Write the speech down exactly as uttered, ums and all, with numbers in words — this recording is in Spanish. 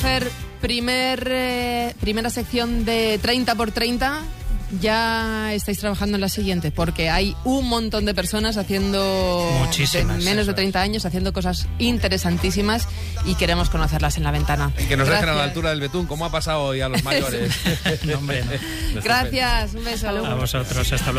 Fer, primer, eh, primera sección de treinta por treinta. Ya estáis trabajando en la siguiente, porque hay un montón de personas haciendo Muchísimas, de menos de treinta años, haciendo cosas interesantísimas y queremos conocerlas en la ventana. Y que nos Gracias. dejen a la altura del betún, como ha pasado hoy a los mayores. No, hombre, no. Gracias, un beso. A vosotros, hasta luego.